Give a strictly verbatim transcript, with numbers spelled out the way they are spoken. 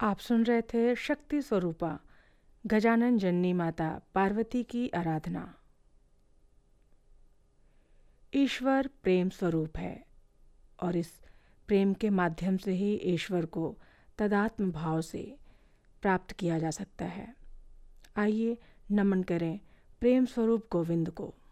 आप सुन रहे थे शक्ति स्वरूपा गजानन जननी माता पार्वती की आराधना। ईश्वर प्रेम स्वरूप है और इस प्रेम के माध्यम से ही ईश्वर को तदात्म भाव से प्राप्त किया जा सकता है। आइए नमन करें प्रेम स्वरूप गोविंद को।